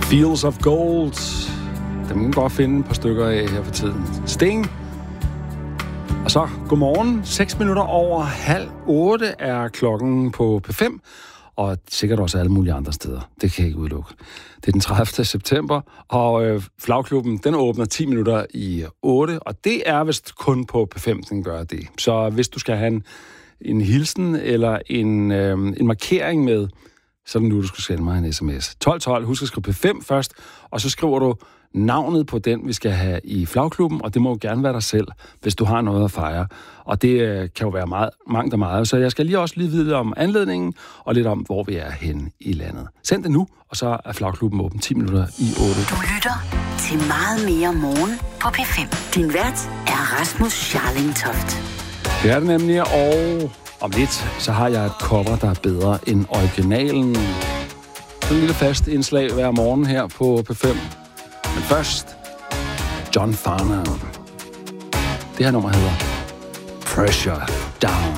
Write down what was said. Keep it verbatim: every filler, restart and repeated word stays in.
Fields of Gold. Dem kan man godt finde et par stykker af her for tiden. Sting. Og så godmorgen. seks minutter over halv otte er klokken på P fem. Og sikkert også alle mulige andre steder. Det kan jeg ikke udelukke. Det er den tredivte september, og øh, Flagklubben, den åbner ti minutter i otte, og det er vist kun på P fem, den gør det. Så hvis du skal have en, en hilsen eller en, øh, en markering med, så er det nu, du skal sende mig en sms. tolv tolv, husk at skrive P fem først, og så skriver du navnet på den, vi skal have i Flagklubben, og det må jo gerne være dig selv, hvis du har noget at fejre. Og det øh, kan jo være meget, mangt og meget. Så jeg skal lige også lige vide om anledningen, og lidt om, hvor vi er henne i landet. Send det nu, og så er Flagklubben åben ti minutter i otte. Du lytter til Meget mere morgen på P fem. Din vært er Rasmus Scharling Toft. Det er det nemlig, og om lidt, så har jeg et cover, der er bedre end originalen. Så en lille fast indslag hver morgen her på P fem. Men først, John Farnham. Det her nummer hedder Pressure Down.